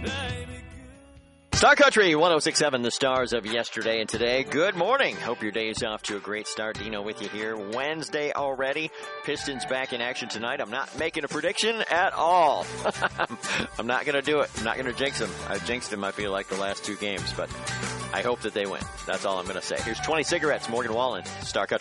Star Country 106.7, the stars of yesterday and today. Good morning. Hope your day is off to a great start. Dino with you here. Wednesday already. Pistons back in action tonight. I'm not making a prediction at all. I'm not going to do it. I'm not going to jinx them. I've jinxed them, I feel like, the last two games, but I hope that they win. That's all I'm going to say. Here's 20 Cigarettes, Morgan Wallen, Star Country.